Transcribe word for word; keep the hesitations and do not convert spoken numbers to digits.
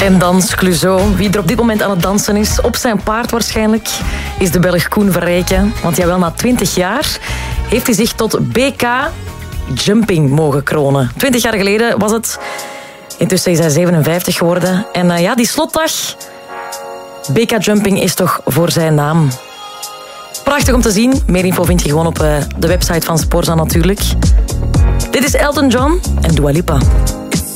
En dans Clouseau. Wie er op dit moment aan het dansen is, op zijn paard waarschijnlijk, is de Belg Koen Verrijken. Want jawel, na twintig jaar heeft hij zich tot B K Jumping mogen kronen. twintig jaar geleden was het. Intussen is hij zevenenvijftig geworden. En uh, ja, die slotdag, B K Jumping is toch voor zijn naam. Prachtig om te zien. Meer info vind je gewoon op uh, de website van Sporza natuurlijk. Dit is Elton John en Dua Lipa.